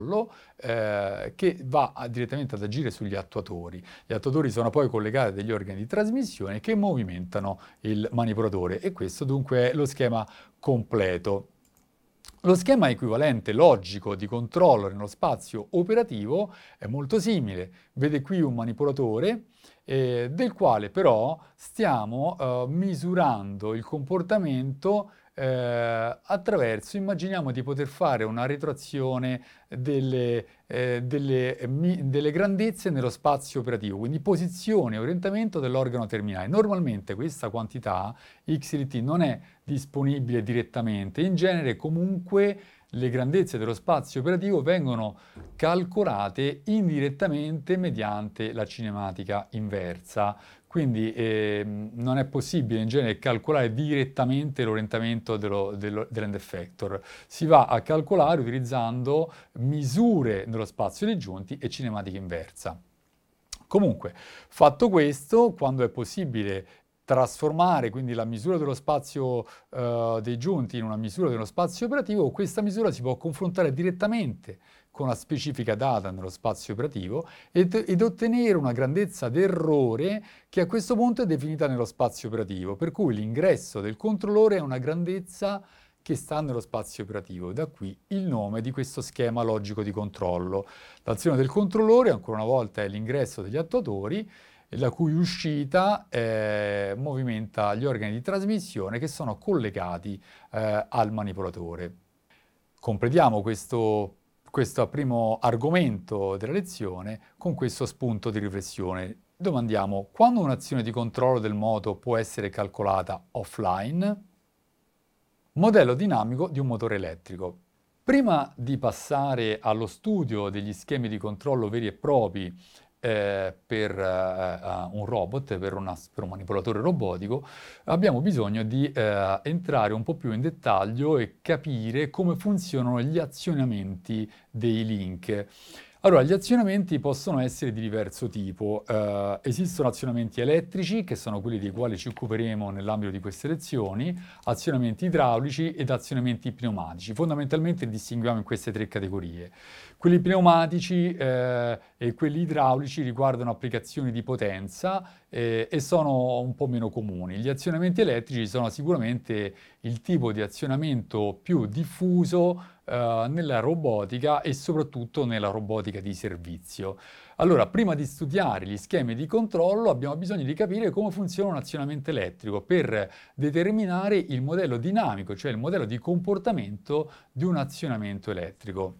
che va direttamente ad agire sugli attuatori. Gli attuatori sono poi collegati a degli organi di trasmissione che movimentano il manipolatore e questo dunque è lo schema completo. Lo schema equivalente logico di controllo nello spazio operativo è molto simile. Vede qui un manipolatore del quale però stiamo misurando il comportamento attraverso, immaginiamo di poter fare una retroazione delle grandezze nello spazio operativo, quindi posizione e orientamento dell'organo terminale. Normalmente questa quantità XLT non è disponibile direttamente, in genere comunque le grandezze dello spazio operativo vengono calcolate indirettamente mediante la cinematica inversa. Quindi non è possibile in genere calcolare direttamente l'orientamento dell'end effector. Si va a calcolare utilizzando misure nello spazio dei giunti e cinematica inversa. Comunque, fatto questo, quando è possibile trasformare quindi la misura dello spazio dei giunti in una misura dello spazio operativo, questa misura si può confrontare direttamente con la specifica data nello spazio operativo ed ottenere una grandezza d'errore che a questo punto è definita nello spazio operativo, per cui l'ingresso del controllore è una grandezza che sta nello spazio operativo. Da qui il nome di questo schema logico di controllo. L'azione del controllore, ancora una volta, è l'ingresso degli attuatori, la cui uscita movimenta gli organi di trasmissione che sono collegati al manipolatore. Completiamo questo primo argomento della lezione con questo spunto di riflessione. Domandiamo: quando un'azione di controllo del moto può essere calcolata offline? Modello dinamico di un motore elettrico. Prima di passare allo studio degli schemi di controllo veri e propri per un robot, per un manipolatore robotico, abbiamo bisogno di entrare un po' più in dettaglio e capire come funzionano gli azionamenti dei link. Allora, gli azionamenti possono essere di diverso tipo. Esistono azionamenti elettrici, che sono quelli dei quali ci occuperemo nell'ambito di queste lezioni, azionamenti idraulici ed azionamenti pneumatici. Fondamentalmente li distinguiamo in queste tre categorie. Quelli pneumatici e quelli idraulici riguardano applicazioni di potenza e sono un po' meno comuni. Gli azionamenti elettrici sono sicuramente il tipo di azionamento più diffuso nella robotica e soprattutto nella robotica di servizio. Allora, prima di studiare gli schemi di controllo abbiamo bisogno di capire come funziona un azionamento elettrico per determinare il modello dinamico, cioè il modello di comportamento di un azionamento elettrico.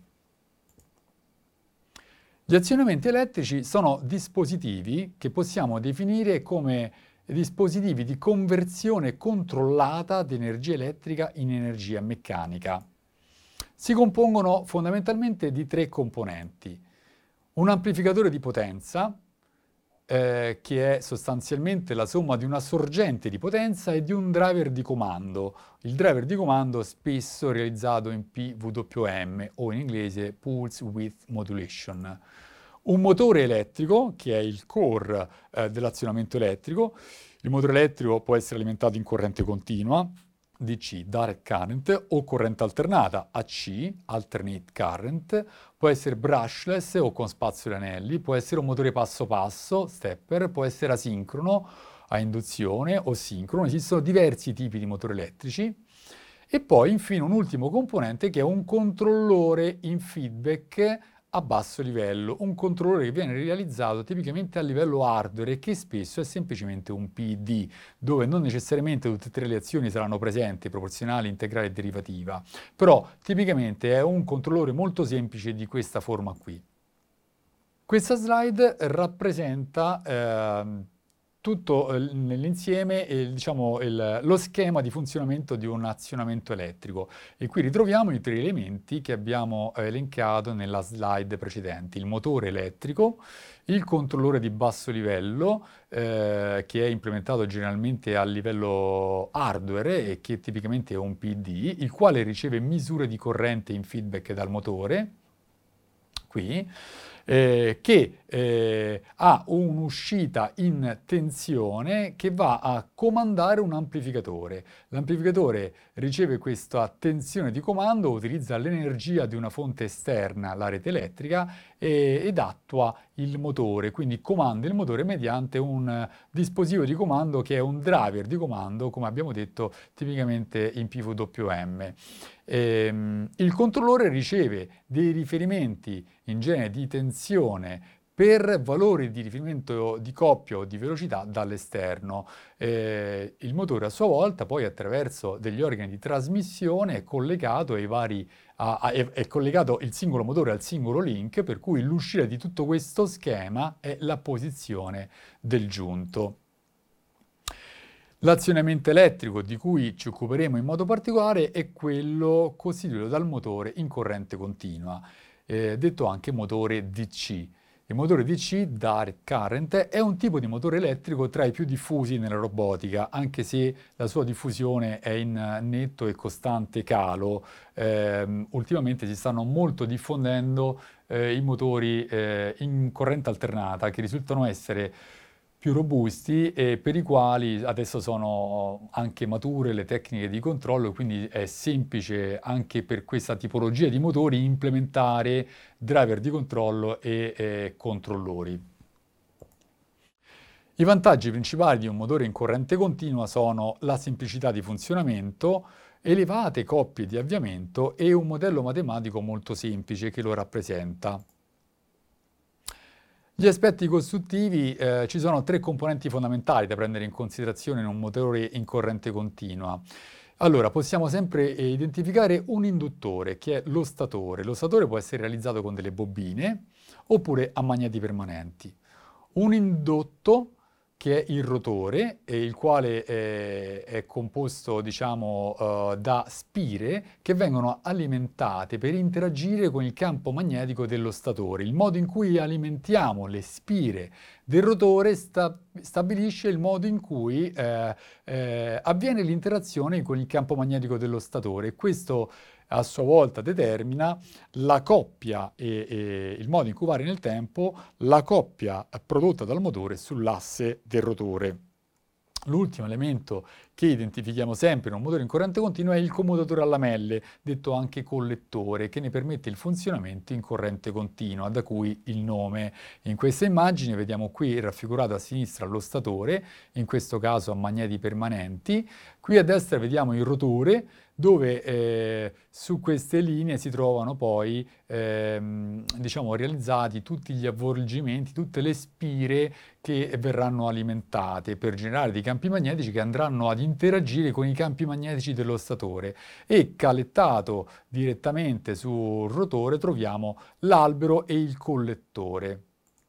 Gli azionamenti elettrici sono dispositivi che possiamo definire come dispositivi di conversione controllata di energia elettrica in energia meccanica. Si compongono fondamentalmente di tre componenti: un amplificatore di potenza, che è sostanzialmente la somma di una sorgente di potenza e di un driver di comando. Il driver di comando spesso realizzato in PWM o in inglese Pulse Width Modulation. Un motore elettrico, che è il core dell'azionamento elettrico. Il motore elettrico può essere alimentato in corrente continua, DC, direct current, o corrente alternata, AC, alternate current, può essere brushless o con spazzoli anelli, può essere un motore passo passo, stepper, può essere asincrono, a induzione o sincrono. Esistono diversi tipi di motori elettrici. E poi infine un ultimo componente che è un controllore in feedback a basso livello, un controllore che viene realizzato tipicamente a livello hardware e che spesso è semplicemente un PD, dove non necessariamente tutte e tre le azioni saranno presenti, proporzionale, integrale e derivativa, però tipicamente è un controllore molto semplice di questa forma qui. Questa slide rappresenta tutto nell'insieme lo schema di funzionamento di un azionamento elettrico e qui ritroviamo i tre elementi che abbiamo elencato nella slide precedente: il motore elettrico, il controllore di basso livello che è implementato generalmente a livello hardware e che tipicamente è un PD, il quale riceve misure di corrente in feedback dal motore, qui, che ha un'uscita in tensione che va a comandare un amplificatore. L'amplificatore riceve questa tensione di comando, utilizza l'energia di una fonte esterna, la rete elettrica, ed attua il motore, quindi comanda il motore mediante un dispositivo di comando che è un driver di comando, come abbiamo detto, tipicamente in PWM. Il controllore riceve dei riferimenti in genere di tensione per valori di riferimento di coppia o di velocità dall'esterno. Il motore a sua volta poi attraverso degli organi di trasmissione è collegato ai vari è collegato il singolo motore al singolo link, per cui l'uscita di tutto questo schema è la posizione del giunto. L'azionamento elettrico di cui ci occuperemo in modo particolare è quello costituito dal motore in corrente continua, detto anche motore DC. Il motore DC, Direct Current, è un tipo di motore elettrico tra i più diffusi nella robotica, anche se la sua diffusione è in netto e costante calo. Ultimamente si stanno molto diffondendo i motori in corrente alternata, che risultano essere più robusti e per i quali adesso sono anche mature le tecniche di controllo, quindi è semplice anche per questa tipologia di motori implementare driver di controllo e controllori. I vantaggi principali di un motore in corrente continua sono la semplicità di funzionamento, elevate coppie di avviamento e un modello matematico molto semplice che lo rappresenta. Gli aspetti costruttivi, ci sono 3 componenti fondamentali da prendere in considerazione in un motore in corrente continua. Allora, possiamo sempre identificare un induttore, che è lo statore. Lo statore può essere realizzato con delle bobine oppure a magneti permanenti. Un indotto, che è il rotore, il quale è composto, diciamo, da spire che vengono alimentate per interagire con il campo magnetico dello statore. Il modo in cui alimentiamo le spire del rotore stabilisce il modo in cui avviene l'interazione con il campo magnetico dello statore. Questo a sua volta determina la coppia e il modo in cui varia nel tempo la coppia prodotta dal motore sull'asse del rotore. L'ultimo elemento che identifichiamo sempre in un motore in corrente continua è il commutatore a lamelle, detto anche collettore, che ne permette il funzionamento in corrente continua, da cui il nome. In questa immagine vediamo qui raffigurato a sinistra lo statore, in questo caso a magneti permanenti. Qui a destra vediamo il rotore, dove su queste linee si trovano poi diciamo, realizzati tutti gli avvolgimenti, tutte le spire che verranno alimentate per generare dei campi magnetici che andranno ad interagire con i campi magnetici dello statore, e calettato direttamente sul rotore troviamo l'albero e il collettore.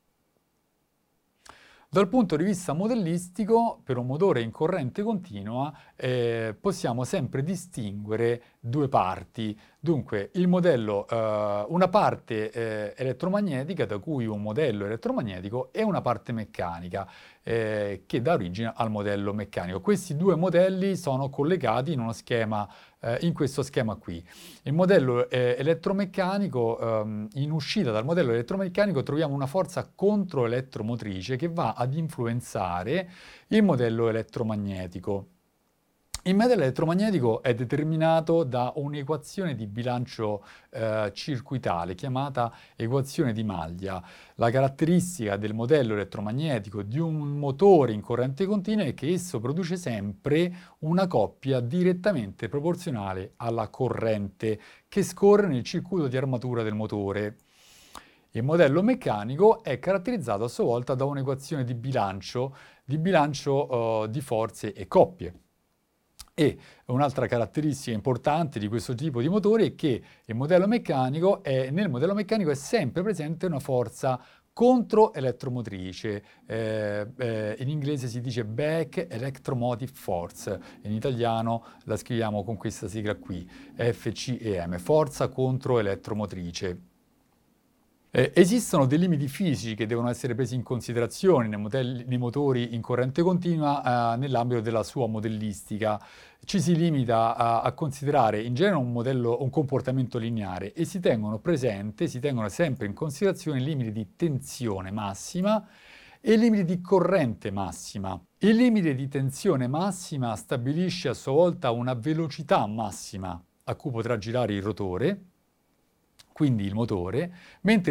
Dal punto di vista modellistico, per un motore in corrente continua possiamo sempre distinguere 2 parti. Dunque, il modello, una parte elettromagnetica, da cui un modello elettromagnetico, e una parte meccanica, che dà origine al modello meccanico. Questi 2 modelli sono collegati in uno schema, in questo schema qui. Il modello elettromeccanico, in uscita dal modello elettromeccanico troviamo una forza controelettromotrice che va ad influenzare il modello elettromagnetico. Il modello elettromagnetico è determinato da un'equazione di bilancio circuitale chiamata equazione di maglia. La caratteristica del modello elettromagnetico di un motore in corrente continua è che esso produce sempre una coppia direttamente proporzionale alla corrente che scorre nel circuito di armatura del motore. Il modello meccanico è caratterizzato a sua volta da un'equazione di bilancio di forze e coppie. E un'altra caratteristica importante di questo tipo di motori è che nel modello meccanico è sempre presente una forza controelettromotrice. In inglese si dice back electromotive force, in italiano la scriviamo con questa sigla qui, FCEM, forza controelettromotrice. Esistono dei limiti fisici che devono essere presi in considerazione nei motori in corrente continua nell'ambito della sua modellistica. Ci si limita a considerare in genere un comportamento lineare e si tengono sempre in considerazione i limiti di tensione massima e i limiti di corrente massima. Il limite di tensione massima stabilisce a sua volta una velocità massima a cui potrà girare il rotore, quindi il motore, mentre